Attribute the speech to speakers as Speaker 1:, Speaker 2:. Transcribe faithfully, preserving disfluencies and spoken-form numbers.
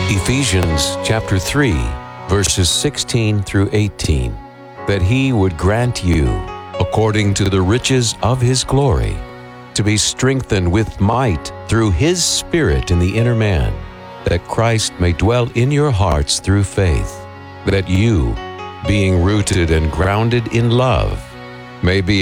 Speaker 1: Ephesians chapter three, verses sixteen through eighteen, that he would grant you, according to the riches of his glory, to be strengthened with might through his Spirit in the inner man, that Christ may dwell in your hearts through faith, that you, being rooted and grounded in love, may be